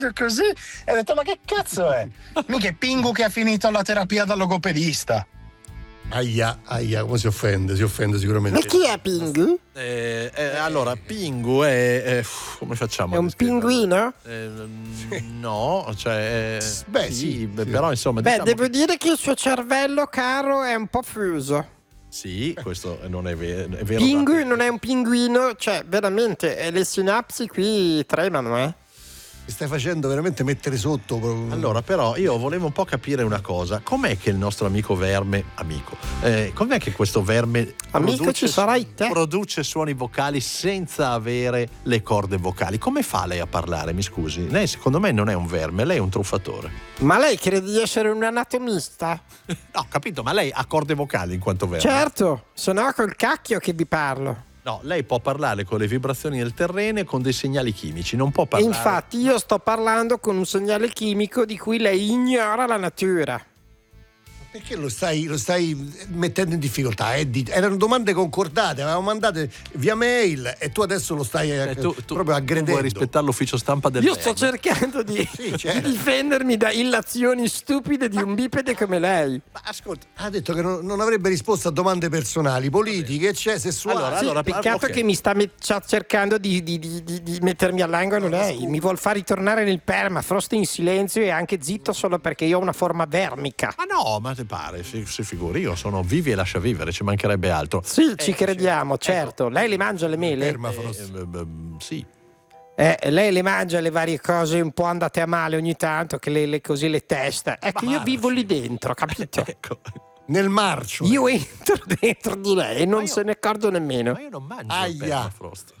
così e ho detto ma che cazzo è? Mica è Pingu che ha finito la terapia da logopedista. Aia, come si offende sicuramente. Ma chi è Pingu? Allora, Pingu è come facciamo? È un pinguino? No, cioè sì. però insomma Beh, diciamo devo dire che il suo cervello, caro, è un po' fuso. sì, questo non è vero, è vero. Pingu non è un pinguino, cioè veramente le sinapsi qui tremano, Mi stai facendo veramente mettere sotto. Allora, però io volevo un po' capire una cosa. Com'è che il nostro amico verme, com'è che questo verme Amico, ci sarai te. produce suoni vocali senza avere le corde vocali? Come fa lei a parlare, mi scusi? Lei secondo me non è un verme, lei è un truffatore. Ma lei crede di essere un anatomista? No, capito, ma lei ha corde vocali in quanto verme? Certo, sono col cacchio che vi parlo. No, lei può parlare con le vibrazioni del terreno e con dei segnali chimici, non può E parlare. infatti io sto parlando con un segnale chimico di cui lei ignora la natura. Perché lo stai mettendo in difficoltà? Erano domande concordate, avevamo mandate via mail e tu adesso lo stai proprio aggredendo. Vuoi rispettare l'ufficio stampa del Io verme? sto cercando di certo. difendermi da illazioni stupide di un bipede come lei. Ma ascolta, ha detto che non avrebbe risposto a domande personali, politiche, sessuali. Allora, Peccato ok. che mi sta cercando di mettermi all'angolo lei. Mi vuol far ritornare nel permafrost in silenzio e anche zitto solo perché io ho una forma vermica. Ma no, ma te pare, si figuri, io sono vivi e lascia vivere, ci mancherebbe altro. Sì, ci crediamo, certo. Lei le mangia le mele? Sì. Lei le mangia le varie cose un po' andate a male ogni tanto, che così le testa. Ecco, io vivo lì dentro, capito? Ecco. Nel marcio. Io entro dentro di lei e non se ne accorgo nemmeno. Ma io non mangio il Aia. permafrost.